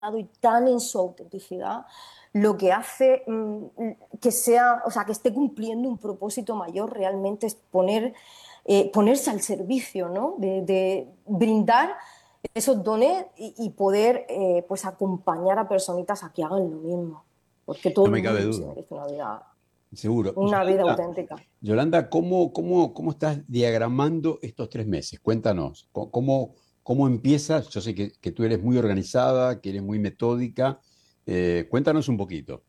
y tan en su autenticidad, lo que hace que sea, o sea, que esté cumpliendo un propósito mayor realmente es ponerse al servicio, ¿no? De brindar esos dones y poder pues acompañar a personitas a que hagan lo mismo, porque todo No el me cabe mundo se duda, merece seguro. una vida auténtica. Yolanda, ¿cómo estás diagramando estos 3 meses? Cuéntanos, ¿cómo empiezas? Yo sé que tú eres muy organizada, que eres muy metódica. Cuéntanos un poquito.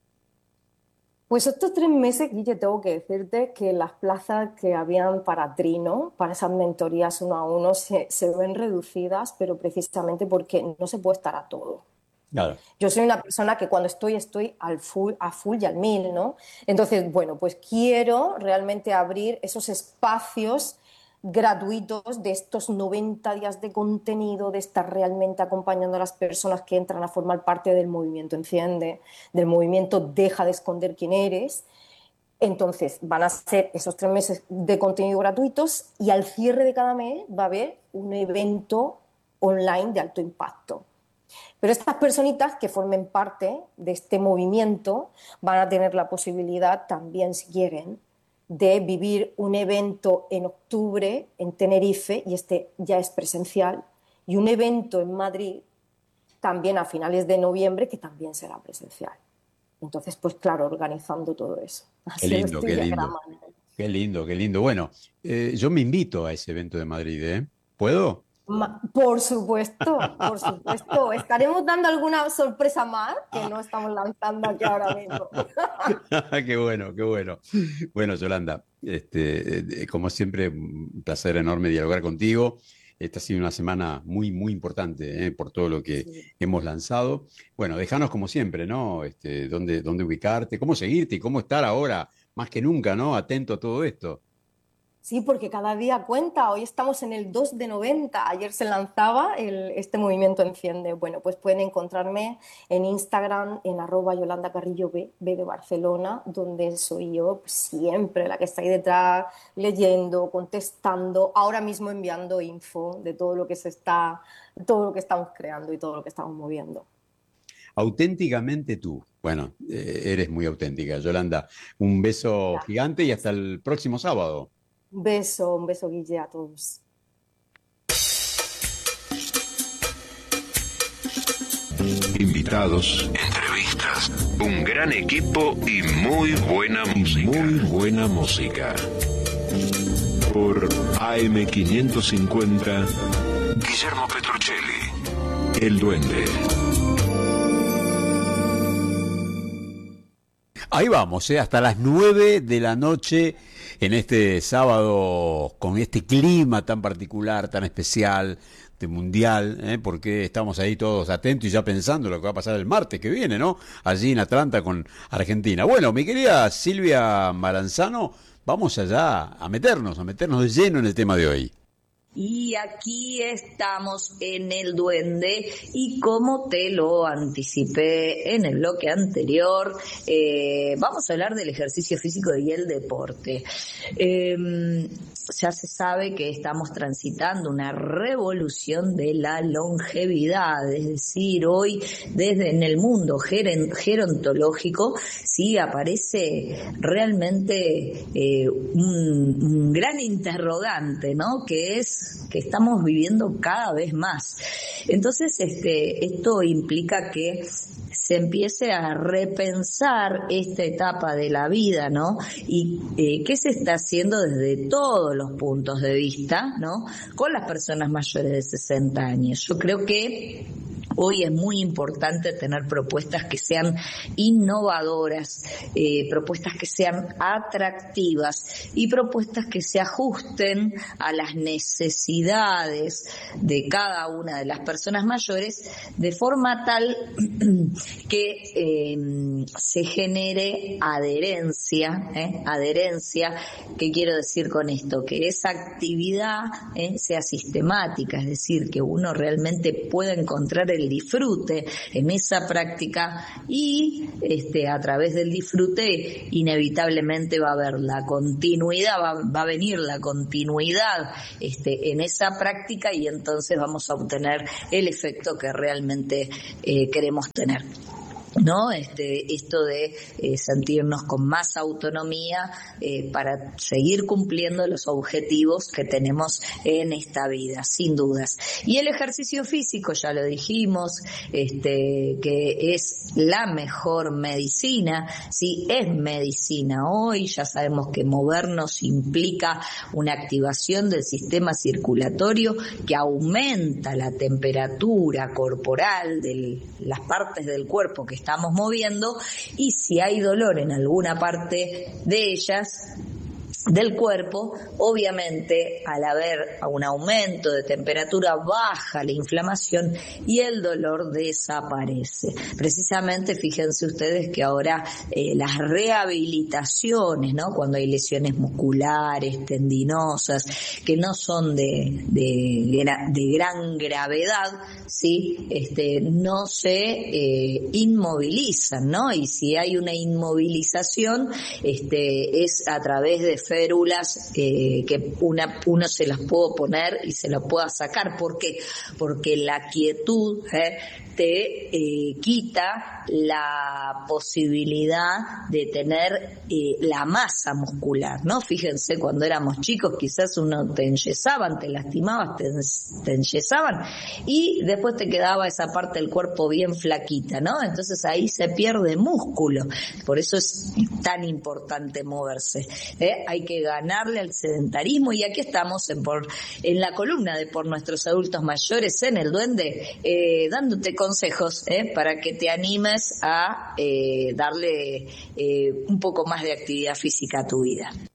Pues estos 3 meses, Guille, tengo que decirte que las plazas que habían para Trino, para esas mentorías uno a uno, se ven reducidas, pero precisamente porque no se puede estar a todo. Claro. Yo soy una persona que cuando estoy a full y al mil, ¿no? Entonces, bueno, pues quiero realmente abrir esos espacios gratuitos de estos 90 días de contenido, de estar realmente acompañando a las personas que entran a formar parte del movimiento Enciende, del movimiento Deja de esconder quién eres. Entonces, van a ser esos 3 meses de contenido gratuitos y al cierre de cada mes va a haber un evento online de alto impacto. Pero estas personitas que formen parte de este movimiento van a tener la posibilidad también, si quieren, de vivir un evento en octubre en Tenerife, y este ya es presencial, y un evento en Madrid también a finales de noviembre, que también será presencial. Entonces, pues claro, organizando todo eso. Qué Así lo lindo, estoy qué lindo, diagramando. qué lindo, qué lindo. Bueno, yo me invito a ese evento de Madrid, ¿eh? ¿Puedo? Por supuesto, por supuesto. Estaremos dando alguna sorpresa más que no estamos lanzando aquí ahora mismo. Qué bueno, qué bueno. Bueno, Yolanda, como siempre, un placer enorme dialogar contigo. Esta ha sido una semana muy, muy importante, por todo lo que Sí. hemos lanzado. Bueno, déjanos como siempre, ¿no? Dónde ubicarte, cómo seguirte y cómo estar ahora, más que nunca, ¿no? Atento a todo esto. Sí, porque cada día cuenta. Hoy estamos en el 2 de 90. Ayer se lanzaba este movimiento Enciende. Bueno, pues pueden encontrarme en Instagram en @YolandaCarrillo B de Barcelona, donde soy yo pues, siempre la que está ahí detrás, leyendo, contestando, ahora mismo enviando info de todo lo que estamos creando y todo lo que estamos moviendo. Auténticamente tú. Bueno, eres muy auténtica, Yolanda. Un beso gigante y hasta el próximo sábado. Un beso, Guille, a todos. Invitados, entrevistas, un gran equipo y muy buena música. Muy buena música. Por AM550, Guillermo Petruccelli, El Duende. Ahí vamos, hasta las 9 de la noche en este sábado con este clima tan particular, tan especial, de mundial, porque estamos ahí todos atentos y ya pensando lo que va a pasar el martes que viene, ¿no? Allí en Atlanta con Argentina. Bueno, mi querida Silvia Maranzano, vamos allá a meternos de lleno en el tema de hoy. Y aquí estamos en el Duende y como te lo anticipé en el bloque anterior, vamos a hablar del ejercicio físico y el deporte. Ya se sabe que estamos transitando una revolución de la longevidad, es decir, hoy desde en el mundo gerontológico sí aparece realmente un gran interrogante, ¿no? Que es que estamos viviendo cada vez más. Entonces, esto implica que se empiece a repensar esta etapa de la vida, ¿no? Y qué se está haciendo desde todos los puntos de vista, ¿no? Con las personas mayores de 60 años. Yo creo que hoy es muy importante tener propuestas que sean innovadoras, propuestas que sean atractivas y propuestas que se ajusten a las necesidades de cada una de las personas mayores de forma tal que se genere adherencia. Adherencia, ¿qué quiero decir con esto? Que esa actividad sea sistemática, es decir, que uno realmente pueda encontrar el el disfrute en esa práctica y a través del disfrute inevitablemente va a haber la continuidad, va a venir la continuidad en esa práctica y entonces vamos a obtener el efecto que realmente queremos tener, ¿no? Esto de sentirnos con más autonomía para seguir cumpliendo los objetivos que tenemos en esta vida, sin dudas. Y el ejercicio físico, ya lo dijimos, que es la mejor medicina, sí, es medicina hoy, ya sabemos que movernos implica una activación del sistema circulatorio que aumenta la temperatura corporal de las partes del cuerpo que estamos moviendo, y si hay dolor en alguna parte de ellas, del cuerpo, obviamente al haber un aumento de temperatura baja la inflamación y el dolor desaparece. Precisamente fíjense ustedes que ahora las rehabilitaciones, ¿no? Cuando hay lesiones musculares, tendinosas, que no son de gran gravedad, ¿sí? No se inmovilizan, ¿no? Y si hay una inmovilización, es a través de férulas que uno se las puedo poner y se las pueda sacar. ¿Por qué? Porque la quietud te quita la posibilidad de tener la masa muscular, ¿no? Fíjense, cuando éramos chicos quizás uno te enyesaban, te lastimabas, te enyesaban y después te quedaba esa parte del cuerpo bien flaquita, ¿no? Entonces ahí se pierde músculo, por eso es tan importante moverse, hay que ganarle al sedentarismo, y aquí estamos en la columna de Por Nuestros Adultos Mayores en El Duende, dándote consejos para que te animes a darle un poco más de actividad física a tu vida.